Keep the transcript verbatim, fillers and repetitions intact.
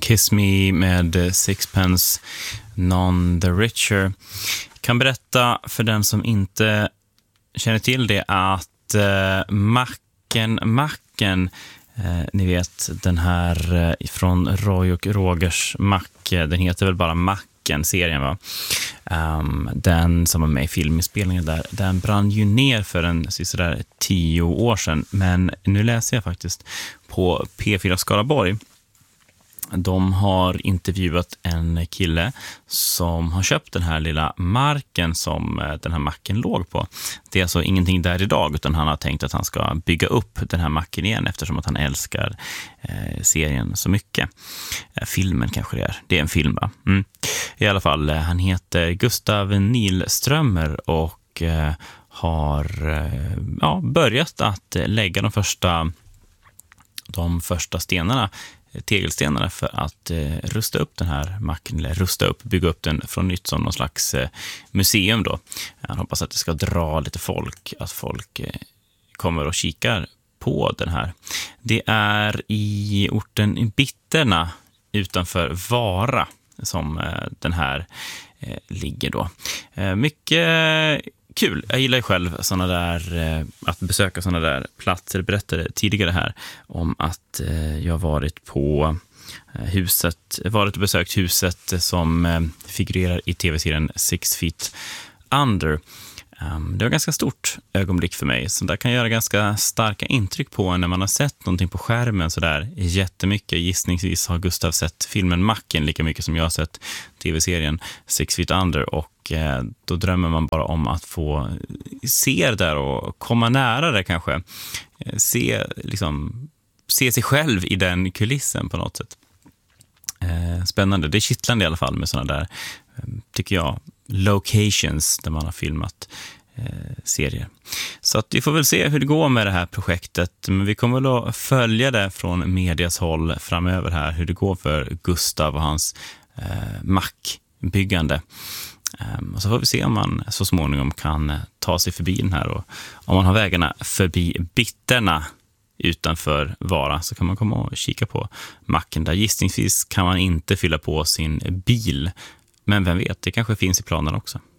Kiss Me med Sixpence None the Richer. Jag kan berätta för den som inte känner till det att eh, Macken, Macken eh, ni vet den här eh, från Roy och Rogers Macke, den heter väl bara Macken-serien va? Um, den som var med i filminspelningen där, den brann ju ner för en sådär tio år sedan, men nu läser jag faktiskt på P fyra Skaraborg. De har intervjuat en kille som har köpt den här lilla marken som den här macken låg på. Det är alltså ingenting där idag, utan han har tänkt att han ska bygga upp den här macken igen eftersom att han älskar eh, serien så mycket. Eh, filmen kanske det är. Det är en film va? Mm. I alla fall, han heter Gustav Nilströmer och eh, har eh, ja, börjat att lägga de första, de första stenarna tegelstenarna för att eh, rusta upp den här macken, eller rusta upp, bygga upp den från nytt som någon slags eh, museum då. Jag hoppas att det ska dra lite folk, att folk eh, kommer och kikar på den här. Det är i orten Bitterna utanför Vara som eh, den här eh, ligger då. Eh, mycket kul. Jag gillar ju själv såna där, eh, att besöka såna där platser. Jag berättade tidigare här om att eh, jag varit på eh, huset, varit och besökt huset som eh, figurerar i tv-serien Six Feet Under. Um, det var ganska stort ögonblick för mig, som där kan göra ganska starka intryck på när man har sett någonting på skärmen så där jättemycket. Gissningsvis har Gustav sett filmen Macken lika mycket som jag har sett tv-serien Six Feet Under, och eh, då drömmer man bara om att få se det där och komma nära det kanske. Eh, se, liksom, se sig själv i den kulissen på något sätt. Eh, spännande. Det är kittlande i alla fall med sådana där, eh, tycker jag, locations där man har filmat eh, serier. Så att vi får väl se hur det går med det här projektet, men vi kommer väl att följa det från medias håll framöver här, hur det går för Gustav och hans eh, mackbyggande. Um, och så får vi se om man så småningom kan ta sig förbi den här, och om man har vägarna förbi Bitterna utanför Vara så kan man komma och kika på macken där. Gissningsvis kan man inte fylla på sin bil, men vem vet, det kanske finns i planen också.